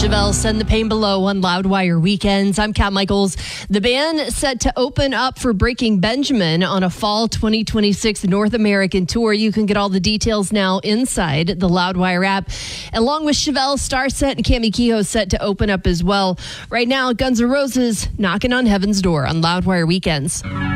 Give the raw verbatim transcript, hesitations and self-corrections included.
Chevelle, Send the Pain Below on Loudwire Weekends. I'm Kat Michaels. The band set to open up for Breaking Benjamin on a fall twenty twenty-six North American tour. You can get all the details now inside the Loudwire app. Along with Chevelle, Starset, and Cami Kehoe set to open up as well. Right now, Guns N' Roses knocking on heaven's door on Loudwire Weekends.